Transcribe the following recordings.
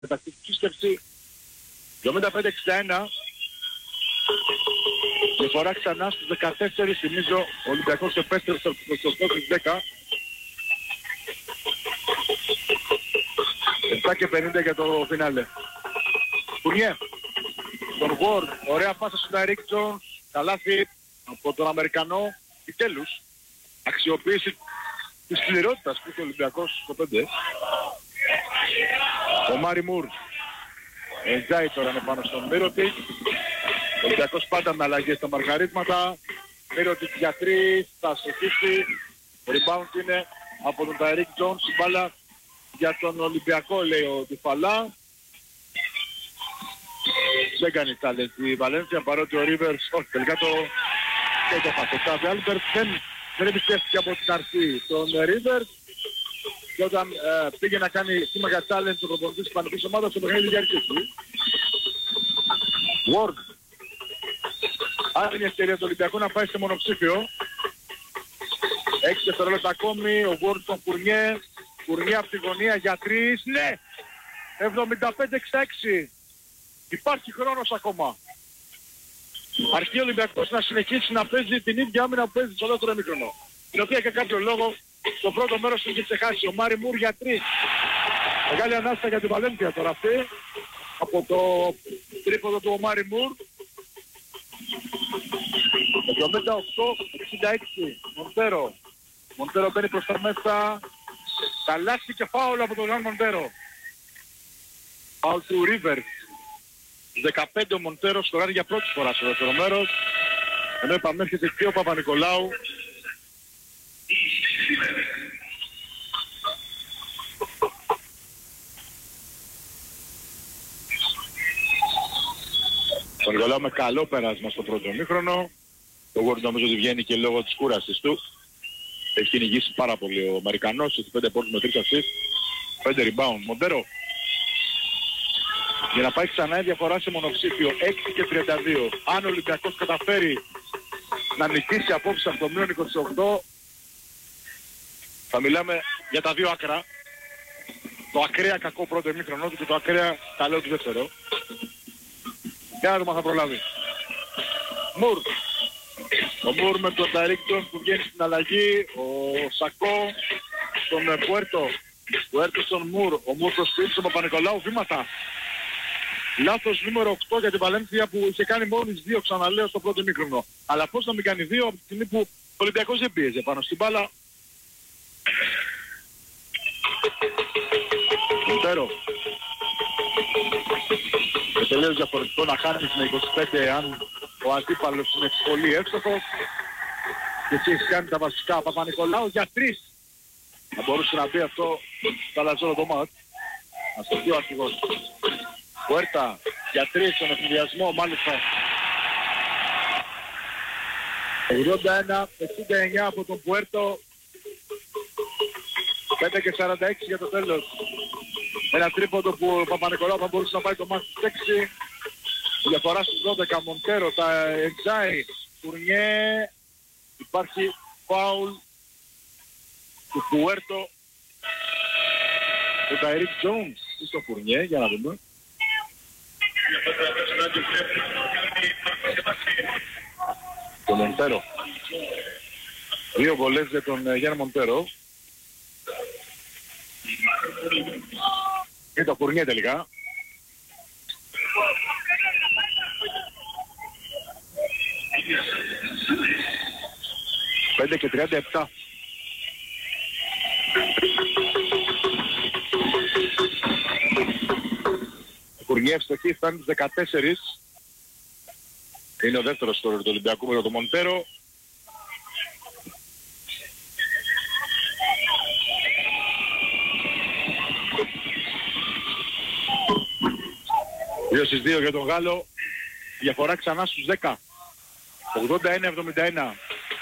τακτική σκέψη. 75-61. Διαφορά ξανά στους 14, θυμίζω, ο Ολυμπιακός επέστρεψε στο 8-10. 7 και 50 για το φινάλε. Φουρνιέ. Τον Ward, ωραία πάσα στον Τάιρικ Τζονς, καλάθι από τον Αμερικανό. Επιτέλους, αξιοποίηση της σκληρότητας που είχε ο Ολυμπιακός στο 5. Ο Μάρι Μουρ. Εντζάει τώρα είναι πάνω στον Μύρωτιτ. Ο Ολυμπιακός πάντα με αλλαγές στα μαργαρίσματα. Μύρωτιτ για 3, θα σωθήσει. Ο rebound είναι από τον Τάιρικ Τζονς. Η μπάλα για τον Ολυμπιακό, λέει ο Τυφαλά. Δεν κάνει challenge η Βαλένθια, παρότι ο Ρίβερς, όχι τελικά το φασετάζει. Άλμπερτ δεν εμπιστεύτηκε από την αρχή τον Ρίβερς και όταν πήγε να κάνει σήμα για challenge ο προπονητής της Ισπανικής ομάδας, το παιχνίδι διαρκήσει. Ward. Άλλη μια ευκαιρία του Ολυμπιακού να πάει σε μονοψήφιο. 6 δευτερόλεπτα ακόμη, ο Ward στον Φουρνιέ. Φουρνιέ από τη γωνία για 3, ναι! 75-66. Υπάρχει χρόνος ακόμα. Αρκεί ο Ολυμπιακός να συνεχίσει να παίζει την ίδια άμυνα που παίζει στο δεύτερο ημίχρονο. Την οποία για κάποιο λόγο στο πρώτο μέρος είχε ξεχάσει. Ο Μάρι Μουρ για 3. Μεγάλη ανάσταση για την Βαλένθια τώρα αυτή. Από το τρίποδο του ο Μάρι Μουρ. 78-66. Μοντέρο. Μοντέρο μπαίνει προς τα μέσα. Καλάθι και φάουλ από τον Ζαν Μοντέρο. Φάουλ του Ρίβερς. 15 ο Μοντέρο σκοράρει για πρώτη φορά στο δεύτερο μέρος. Ενώ επανέρχεται και ο Παπα-Νικολάου. Ο Νικολάου με καλό πέρασμα στο πρώτο ημίχρονο. Το Ward νομίζω ότι βγαίνει και λόγω της κούρασης του. Έχει κυνηγήσει πάρα πολύ ο Αμερικανός. Έχει 5 πόντους με 3 assist. 5 rebound. Μοντέρο. Για να πάει ξανά η διαφορά σε μονοψήφιο 6 και 32. Αν ο Ολυμπιακός καταφέρει να νικήσει απόψε από το μείον 28, θα μιλάμε για τα δύο άκρα. Το ακραία κακό πρώτο ημίχρονο του και το ακραία καλό του δεύτερο. Για να δούμε αν θα προλάβει. Μουρ. Ο Μουρ με τον Ταρίκτον που βγαίνει στην αλλαγή. Ο Σακό στον Πουέρτο. Πουέρτο στον Μουρ. Ο Μουρ προσπίξει στον Παπα-Νικολάου. Βήματα. Λάθος νούμερο 8 για την Βαλένθια που είχε κάνει μόλις 2, ξαναλέω, στο πρώτο ημίχρονο. Αλλά πώς να μην κάνει 2 από τη στιγμή που ο Ολυμπιακός δεν πίεζε πάνω στην μπάλα. Μοντέρο. Και τελείως διαφορετικό να χάνεις με 25 αν ο αντίπαλος είναι πολύ εύστοχος. Και εσύ έχεις κάνει τα βασικά. Παπα-Νικολάου για 3. Θα μπορούσε να πει αυτό στα λαζόρο το μάτ. Ας το πει ο αρχηγός. Πουέρτα για 3 στον εφηδιασμό, μάλιστα. 81-69 από τον Πουέρτο. 5 και 46 για το τέλος. Ένα τρίποντο που ο Παπα-Νικολάου θα μπορούσε να πάει το μάτι στις 6. Διαφορά στους 12. Μοντέρο τα εξάει. Φουρνιέ. Υπάρχει φάουλ του Πουέρτο. Ο Τάιρικ Τζονς στο Φουρνιέ, για να δούμε. Το Μοντέρο. 2 βολές για τον Γιάννη Μοντέρο. Και το Φουρνιέ τελικά. Πέντε και 37. Ο Φουρνιέ ευστοχή φτάνει τους 14. Είναι ο δεύτερος σκόρερ του Ολυμπιακού με τον Μοντέρο. Δύο στις 2 για τον Γάλλο. Διαφορά ξανά στους 10. 81-71.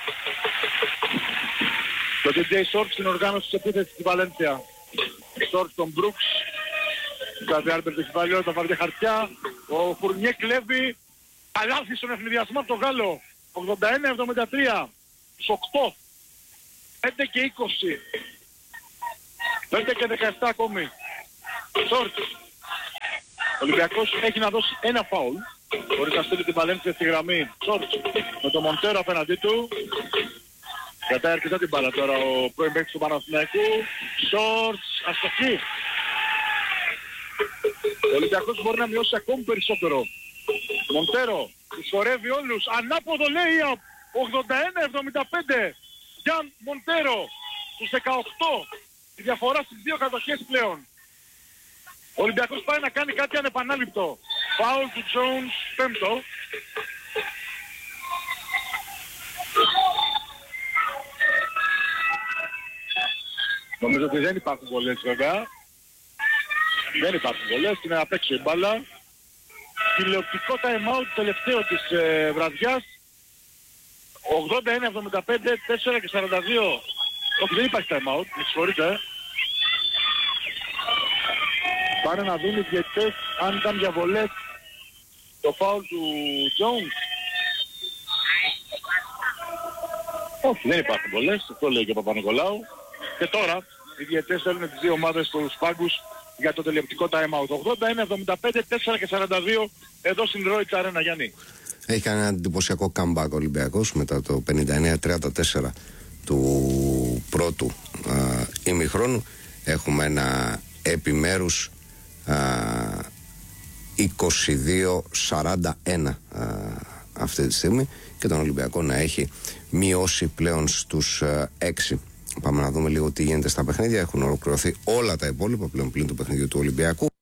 Το DJ Short στην οργάνωση της επίθεσης της Βαλένθια. Short στον Brooks. Δηλαδή Άλμπερτ έχει βάλει όλα τα βαριά χαρτιά. Ο Φουρνιέ κλέβει. Καλάθι στον ευνηδιασμό από τον Γάλλο. 81-73. Στους 8. 5 και 20. 5 και 17 ακόμη. Short. Ο Ολυμπιακός έχει να δώσει ένα φάουλ. Χωρίς να στείλει την Παλένθια στη γραμμή. Σόρτς με τον Μοντέρο απέναντί του. Κρατάει αρκετά την μπάλα τώρα ο πρώην παίκτης του Παναθηναϊκού. Σόρτς, αστοχή. Ο Ολυμπιακός μπορεί να μειώσει ακόμη περισσότερο. Μοντέρο, τους χορεύει όλους. Ανάποδο λέει 81-75. Γιάν Μοντέρο, στους 18. Η διαφορά στις δύο κατοχές πλέον. Ο Ολυμπιακός πάει να κάνει κάτι ανεπανάληπτο. Φάουλ του Jones, πέμπτο. Νομίζω ότι δεν υπάρχουν πολλές βέβαια. Δεν υπάρχουν πολλές, είναι να παίξει η μπάλα. Τηλεοπτικό time out τελευταίο της βραδιάς. 81-75, 4 και 42. Όχι, δεν υπάρχει time out, με συγχωρείτε. Πάνε να δουν οι διαιτητές αν ήταν για βολές το φάουλ του Jones. Όχι, δεν υπάρχουν πολλές, αυτό λέει και ο Παπα-Νικολάου. Και τώρα οι διαιτητές θέλουν τις δύο ομάδες στους πάγκους για το τηλεοπτικό time out. 81-75, 4 και 42 εδώ στην Ρόιτς Αρένα, Γιάννη. Έχει κάνει ένα εντυπωσιακό comeback ο Ολυμπιακός μετά το 59-34 του πρώτου ημιχρόνου. Έχουμε ένα επιμέρους 22-41 αυτή τη στιγμή και τον Ολυμπιακό να έχει μειώσει πλέον στους 6. Πάμε να δούμε λίγο τι γίνεται στα παιχνίδια. Έχουν ολοκληρωθεί όλα τα υπόλοιπα πλέον πλην του παιχνιδιού του Ολυμπιακού.